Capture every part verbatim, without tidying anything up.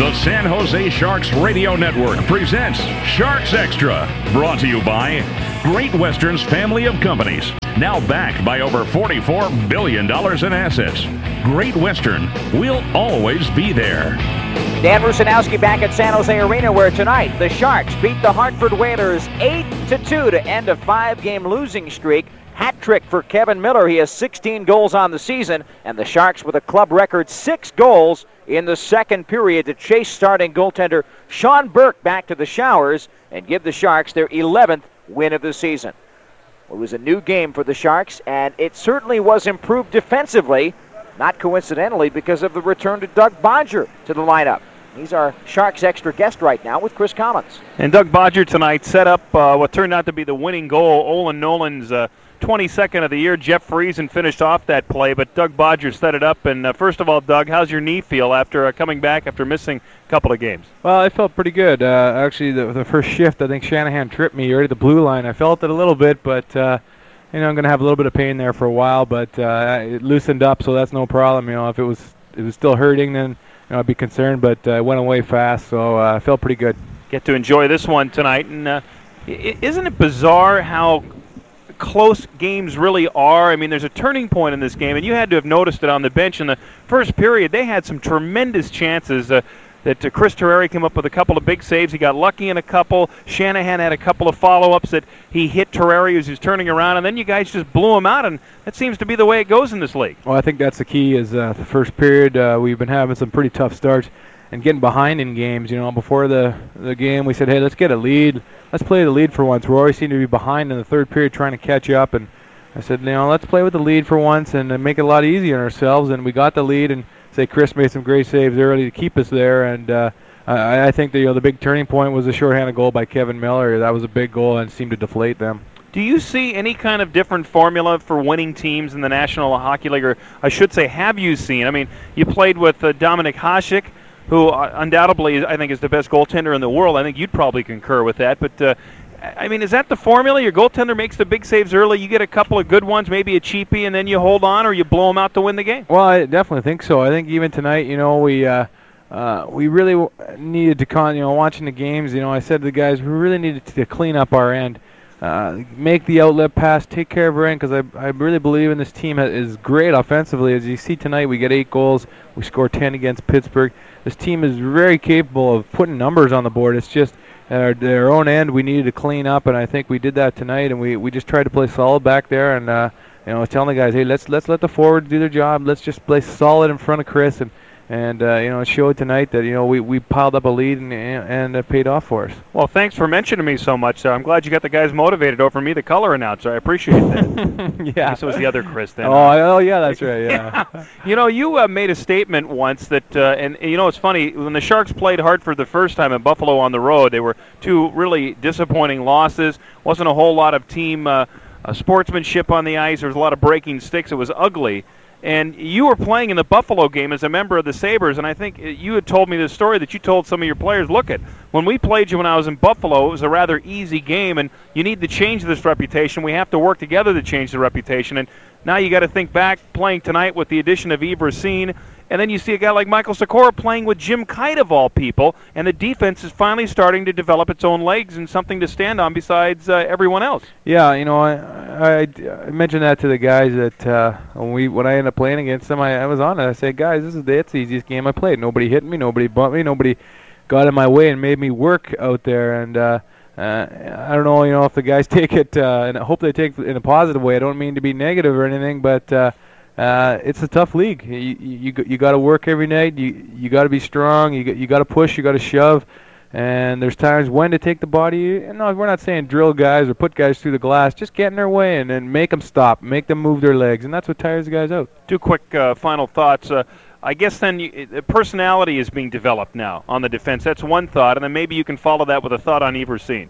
The San Jose Sharks Radio Network presents Sharks Extra, brought to you by Great Western's family of companies, now backed by over forty-four billion dollars in assets. Great Western will always be there. Dan Rusanowski back at San Jose Arena, where tonight the Sharks beat the Hartford Whalers eight to two to end a five-game losing streak. Hat trick for Kevin Miller. He has sixteen goals on the season, and the Sharks with a club record six goals in the second period to chase starting goaltender Sean Burke back to the showers and give the Sharks their eleventh win of the season. It was a new game for the Sharks, and it certainly was improved defensively, not coincidentally because of the return to Doug Bodger to the lineup. He's our Sharks Extra guest right now with Chris Collins. And Doug Bodger tonight set up uh, what turned out to be the winning goal. Olin Nolan's uh, twenty-second of the year. Jeff Friesen finished off that play, but Doug Bodger set it up. And uh, first of all, Doug, how's your knee feel after uh, coming back after missing a couple of games? Well, I felt pretty good. Uh, actually, the, the first shift, I think Shanahan tripped me right at the blue line. I felt it a little bit, but uh, you know, I'm going to have a little bit of pain there for a while. But uh, it loosened up, so that's no problem. You know, if it was it was still hurting, then you know, I'd be concerned. But uh, it went away fast, so uh, I felt pretty good. Get to enjoy this one tonight, and uh, isn't it bizarre how close games really are? I mean, there's a turning point in this game, and you had to have noticed it on the bench in the first period. They had some tremendous chances. Uh, that uh, Chris Terreri came up with a couple of big saves. He got lucky in a couple. Shanahan had a couple of follow-ups that he hit Terreri as he was turning around, and then you guys just blew him out, and that seems to be the way it goes in this league. Well, I think that's the key is uh, the first period. Uh, we've been having some pretty tough starts and getting behind in games. You know, before the, the game, we said, hey, let's get a lead. Let's play the lead for once. We always seem to be behind in the third period trying to catch up, and I said, you know, let's play with the lead for once and uh, make it a lot easier on ourselves, and we got the lead, and say Chris made some great saves early to keep us there, and uh, I, I think the, you know, the big turning point was a shorthanded goal by Kevin Miller. That was a big goal and seemed to deflate them. Do you see any kind of different formula for winning teams in the National Hockey League, or I should say, have you seen? I mean, you played with uh, Dominik Hasek, who uh, undoubtedly I think is the best goaltender in the world. I think you'd probably concur with that, but uh, I mean, is that the formula? Your goaltender makes the big saves early, you get a couple of good ones, maybe a cheapie, and then you hold on or you blow them out to win the game? Well, I definitely think so. I think even tonight, you know, we uh, uh, we really w- needed to, con- you know, watching the games, you know, I said to the guys, we really needed to clean up our end, uh, make the outlet pass, take care of our end, because I, I really believe in this team is great offensively. As you see tonight, we get eight goals, we score ten against Pittsburgh. This team is very capable of putting numbers on the board. It's just at our, their own end, we needed to clean up, and I think we did that tonight. And we, we just tried to play solid back there, and uh, you know, telling the guys, hey, let's let's let the forwards do their job. Let's just play solid in front of Chris, and and uh, you know, it showed tonight that you know we, we piled up a lead and and it paid off for us. Well, thanks for mentioning me so much. Uh, I'm glad you got the guys motivated over me, the color announcer. I appreciate that. Yeah, I guess it was the other Chris then. Oh, oh yeah, that's right. Yeah. Yeah. You know, you uh, made a statement once that, uh, and you know, it's funny when the Sharks played Hartford the first time in Buffalo on the road. They were two really disappointing losses. Wasn't a whole lot of team uh, uh, sportsmanship on the ice. There was a lot of breaking sticks. It was ugly. And you were playing in the Buffalo game as a member of the Sabres, and I think you had told me this story that you told some of your players, look, it, when we played you when I was in Buffalo, it was a rather easy game, and you need to change this reputation. We have to work together to change the reputation. And now you got to think back, playing tonight with the addition of Yves Racine, and then you see a guy like Michael Sikora playing with Jim Kite of all people, and the defense is finally starting to develop its own legs and something to stand on besides uh, everyone else. Yeah, you know, I, I, I mentioned that to the guys that uh, when we when I ended up playing against them, I, I was on it. I said, guys, this is the, it's the easiest game I played. Nobody hit me, nobody bumped me, nobody got in my way and made me work out there. And uh, uh, I don't know, you know, if the guys take it, uh, and I hope they take it in a positive way. I don't mean to be negative or anything, but uh, Uh, it's a tough league. You you you got to work every night. You you got to be strong. You you got to push. You got to shove. And there's times when to take the body. And no, we're not saying drill guys or put guys through the glass. Just get in their way and then make them stop, make them move their legs, and that's what tires the guys out. Two quick uh, final thoughts. Uh, I guess then you, uh, personality is being developed now on the defense. That's one thought, and then maybe you can follow that with a thought on Yves Racine.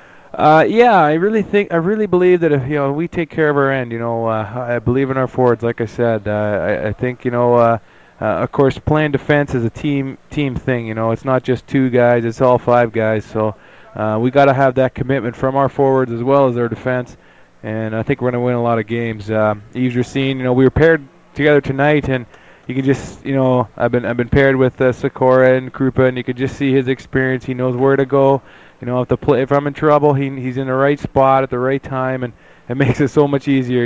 Uh, yeah, I really think, I really believe that if, you know, we take care of our end, you know, uh, I believe in our forwards, like I said. Uh, I, I think, you know, uh, uh, of course, playing defense is a team team thing, you know. It's not just two guys, it's all five guys. So uh, we got to have that commitment from our forwards as well as our defense. And I think we're going to win a lot of games. Uh, Yves Racine, you know, we were paired together tonight, and you can just, you know, I've been I've been paired with uh, Sikora and Krupa, and you could just see his experience. He knows where to go. You know, if the play, if I'm in trouble, he he's in the right spot at the right time, and it makes it so much easier.